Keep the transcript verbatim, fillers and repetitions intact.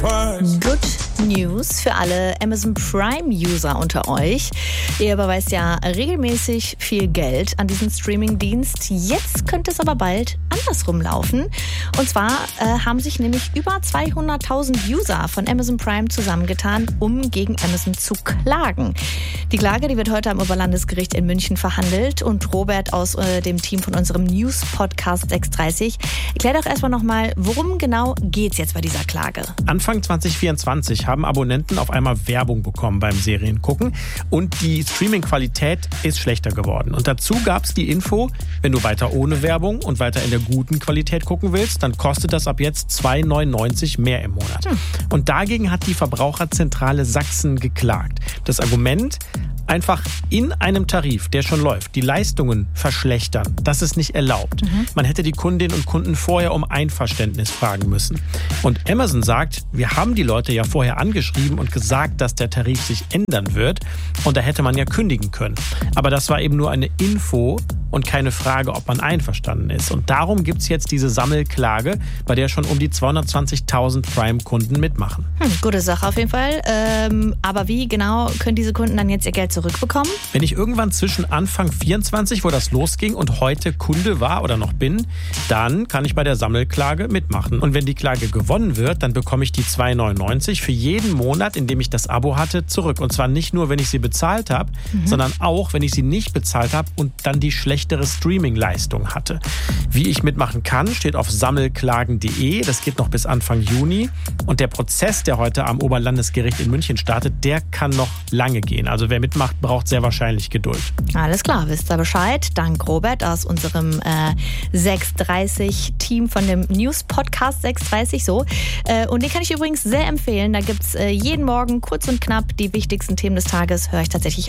Good News für alle Amazon Prime-User unter euch. Ihr überweist ja regelmäßig viel Geld an diesen Streaming-Dienst. Jetzt könnte es aber bald andersrum laufen. Und zwar äh, haben sich nämlich über zweihunderttausend User von Amazon Prime zusammengetan, um gegen Amazon zu klagen. Die Klage, die wird heute am Oberlandesgericht in München verhandelt. Und Robert aus äh, dem Team von unserem News-Podcast sechs dreißig erklärt doch erstmal nochmal, worum genau geht's jetzt bei dieser Klage? Anfang zwanzig vierundzwanzig haben Abonnenten auf einmal Werbung bekommen beim Seriengucken und die Streaming-Qualität ist schlechter geworden. Und dazu gab es die Info, wenn du weiter ohne Werbung und weiter in der guten Qualität gucken willst, dann kostet das ab jetzt zwei neunundneunzig mehr im Monat. Hm. Und dagegen hat die Verbraucherzentrale Sachsen geklagt. Das Argument: einfach in einem Tarif, der schon läuft, die Leistungen verschlechtern. Das ist nicht erlaubt. Mhm. Man hätte die Kundinnen und Kunden vorher um Einverständnis fragen müssen. Und Amazon sagt, wir haben die Leute ja vorher angeschrieben und gesagt, dass der Tarif sich ändern wird. Und da hätte man ja kündigen können. Aber das war eben nur eine Info und keine Frage, ob man einverstanden ist. Und darum gibt es jetzt diese Sammelklage, bei der schon um die zweihundertzwanzigtausend Prime-Kunden mitmachen. Hm, gute Sache auf jeden Fall. Ähm, aber wie genau können diese Kunden dann jetzt ihr Geld zurückbekommen? Wenn ich irgendwann zwischen Anfang vierundzwanzig, wo das losging, und heute Kunde war oder noch bin, dann kann ich bei der Sammelklage mitmachen. Und wenn die Klage gewonnen wird, dann bekomme ich die zwei neunundneunzig für jeden Monat, in dem ich das Abo hatte, zurück. Und zwar nicht nur, wenn ich sie bezahlt habe, mhm. sondern auch, wenn ich sie nicht bezahlt habe und dann die schlechtere Streaming-Leistung hatte. Wie ich mitmachen kann, steht auf sammelklagen punkt de. Das geht noch bis Anfang Juni. Und der Prozess, der heute am Oberlandesgericht in München startet, der kann noch lange gehen. Also wer mitmacht, braucht sehr wahrscheinlich Geduld. Alles klar, wisst ihr Bescheid. Dank Robert aus unserem äh, sechs dreißig-Team von dem News-Podcast sechs dreißig. So. Äh, und den kann ich übrigens sehr empfehlen. Da gibt es äh, jeden Morgen kurz und knapp die wichtigsten Themen des Tages. Höre ich tatsächlich